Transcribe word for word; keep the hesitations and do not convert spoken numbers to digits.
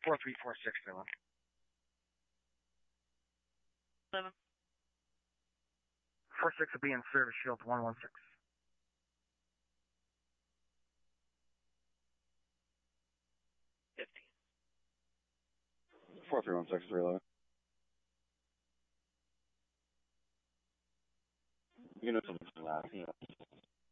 four three four six three one. Seven. Four six will be in service shield one one six. Fifteen. Four three one six three eleven. You know something last, you know.